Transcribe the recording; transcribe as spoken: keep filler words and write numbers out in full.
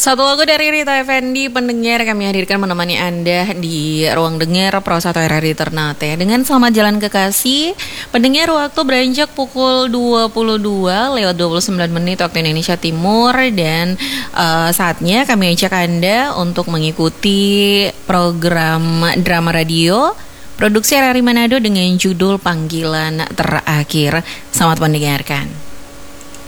Satu lagu dari Rita Effendy, pendengar kami hadirkan menemani Anda di Ruang Dengar Pro satu R R I Ternate. Dengan Selamat Jalan Kekasih, pendengar waktu beranjak pukul dua puluh dua lewat dua puluh sembilan menit waktu Indonesia Timur. Dan uh, saatnya kami ajak Anda untuk mengikuti program drama radio produksi R R I Manado dengan judul Panggilan Terakhir. Selamat mendengarkan.